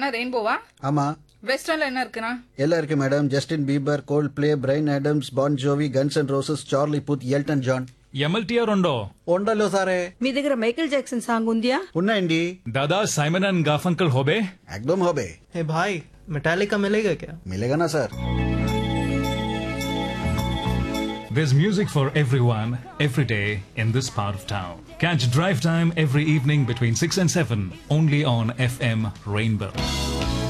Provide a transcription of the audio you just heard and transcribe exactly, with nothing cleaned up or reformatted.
அண்ணா ரெயின்போவா? ஆமா. வெஸ்டர்ன்ல என்ன இருக்குண்ணா? எல்லாம் இருக்கு madam. Justin Bieber, gold play, brain Adams, porn Jovi, guns and roses, Charlie పుత్, Elton John. ఎమ్ఎల్టీఆర్ ఉండో ఉండలో సారే. మీ దగ్గర మైకేల్ జాక్సన్ సాంగ్ ఉందియా? ఉన్నాయండి. दादा साइमन एंड गाफंकल होबे एकदम होबे. हे भाई मेटालिका मिलेगा क्या? मिलेगा ना sir. There's music for everyone, every day in this part of town. Catch Drive Time every evening between six and seven, only on F M Rainbow.